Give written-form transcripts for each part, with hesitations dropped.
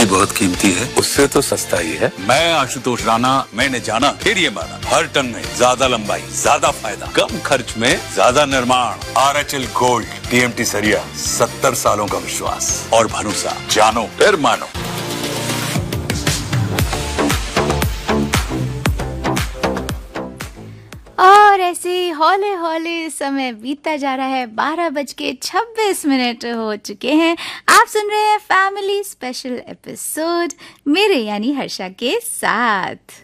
बहुत कीमती है, उससे तो सस्ता ही है। मैं आशुतोष राणा, मैंने जाना फिर ये माना, हर टन में ज्यादा लंबाई, ज्यादा फायदा, कम खर्च में ज्यादा निर्माण। RHL गोल्ड, TMT सरिया, 70 सालों का विश्वास और भरोसा। जानो फिर मानो। और ऐसे हौले हौले समय बीतता जा रहा है। 12:26 हो चुके हैं। आप सुन रहे हैं फैमिली स्पेशल एपिसोड मेरे यानी हर्षा के साथ।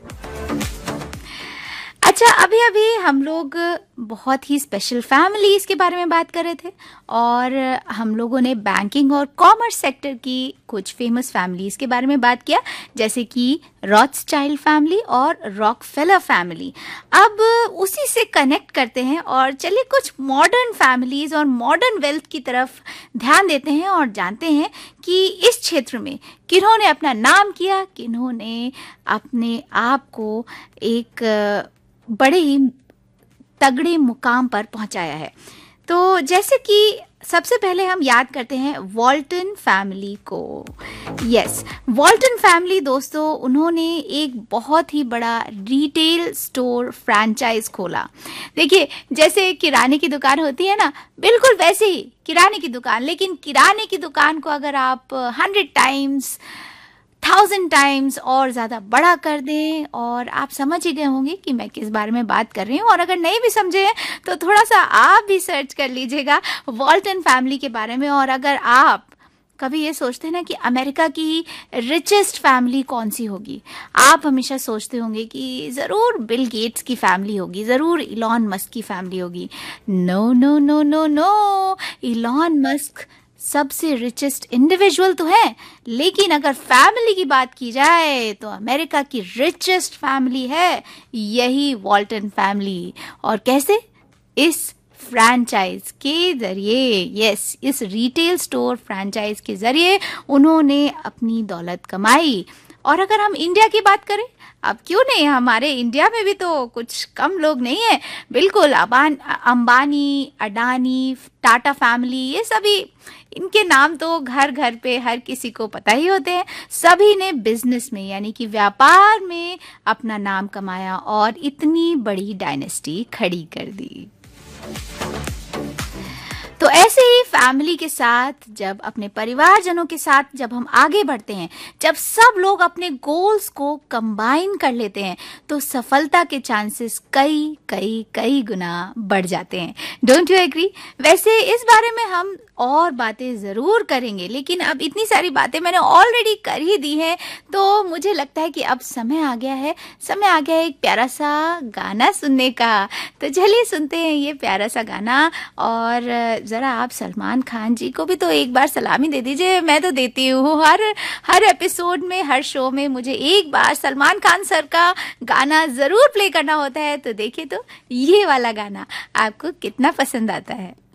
अच्छा, अभी अभी हम लोग बहुत ही स्पेशल फैमिलीज के बारे में बात कर रहे थे और हम लोगों ने बैंकिंग और कॉमर्स सेक्टर की कुछ फेमस फैमिलीज के बारे में बात किया, जैसे कि रॉथस्चाइल्ड फैमिली और रॉकफेलर फैमिली। अब उसी से कनेक्ट करते हैं और चलिए कुछ मॉडर्न फैमिलीज और मॉडर्न वेल्थ की तरफ ध्यान देते हैं और जानते हैं कि इस क्षेत्र में किन्होंने अपना नाम किया, किन्होंने अपने आप को एक बड़े ही तगड़े मुकाम पर पहुंचाया है। तो जैसे कि सबसे पहले हम याद करते हैं वॉल्टन फैमिली को। यस, वॉल्टन फैमिली दोस्तों, उन्होंने एक बहुत ही बड़ा रिटेल स्टोर फ्रैंचाइज खोला। देखिए, जैसे किराने की दुकान होती है ना, बिल्कुल वैसे ही किराने की दुकान, लेकिन किराने की दुकान को अगर आप 100 टाइम्स 1000 टाइम्स और ज़्यादा बड़ा कर दें, और आप समझ ही गए होंगे कि मैं किस बारे में बात कर रही हूँ। और अगर नहीं भी समझे हैं तो थोड़ा सा आप भी सर्च कर लीजिएगा वॉल्टन फैमिली के बारे में। और अगर आप कभी ये सोचते हैं ना कि अमेरिका की रिचेस्ट फैमिली कौन सी होगी, आप हमेशा सोचते होंगे कि ज़रूर बिल गेट्स की फैमिली होगी, ज़रूर इलॉन मस्क की फैमिली होगी। No no no no no, Elon Musk सबसे रिचेस्ट इंडिविजुअल तो है, लेकिन अगर फैमिली की बात की जाए तो अमेरिका की रिचेस्ट फैमिली है यही वॉल्टन फैमिली। और कैसे? इस फ्रैंचाइज के जरिए, यस, इस रिटेल स्टोर फ्रैंचाइज के जरिए उन्होंने अपनी दौलत कमाई। और अगर हम इंडिया की बात करें, अब क्यों नहीं, हमारे इंडिया में भी तो कुछ कम लोग नहीं है। बिल्कुल, अंबानी, अडानी, टाटा फैमिली, ये सभी, इनके नाम तो घर घर पे हर किसी को पता ही होते हैं। सभी ने बिजनेस में यानी कि व्यापार में अपना नाम कमाया और इतनी बड़ी डायनेस्टी खड़ी कर दी। तो ऐसे ही फैमिली के साथ, जब अपने परिवारजनों के साथ जब हम आगे बढ़ते हैं, जब सब लोग अपने गोल्स को कंबाइन कर लेते हैं, तो सफलता के चांसेस कई कई कई गुना बढ़ जाते हैं। Don't you agree? वैसे इस बारे में हम और बातें ज़रूर करेंगे, लेकिन अब इतनी सारी बातें मैंने ऑलरेडी कर ही दी हैं, तो मुझे लगता है कि अब समय आ गया है एक प्यारा सा गाना सुनने का। तो चलिए सुनते हैं ये प्यारा सा गाना। और ज़रा आप सलमान खान जी को भी तो एक बार सलामी दे दीजिए। मैं तो देती हूँ हर एपिसोड में, हर शो में मुझे एक बार सलमान खान सर का गाना ज़रूर प्ले करना होता है। तो देखिए तो ये वाला गाना आपको कितना पसंद आता है।